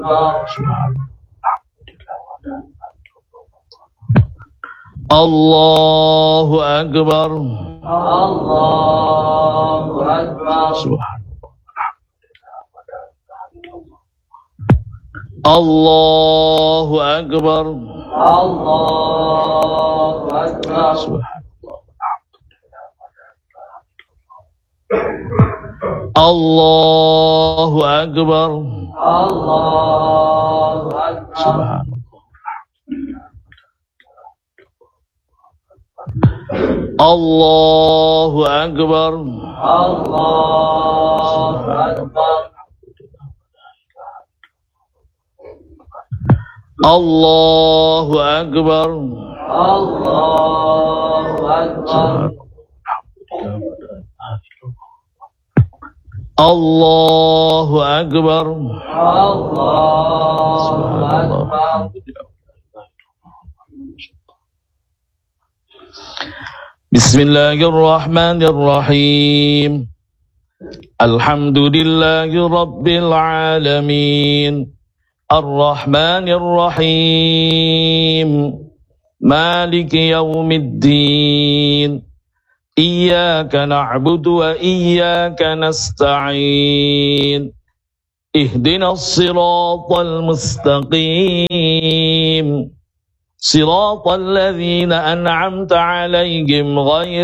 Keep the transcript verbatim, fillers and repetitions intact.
Allahu Akbar. Allahu Akbar. Allahu Akbar. Allahu Akbar. Allahu Akbar. Allahu Akbar. Allahu Akbar. Allahu Akbar. Allahu Akbar. Allahu Akbar. Allahu Akbar. Allahu Akbar. Bismillahirrahmanirrahim. Alhamdulillahi Rabbil Alamin. Ar-Rahmanir-Rahim. Maliki yawmiddin. Iyyaka na'budu wa iyyaka nasta'in. Ihdinas siratal mustaqim. صراط الذين أنعمت عليهم غير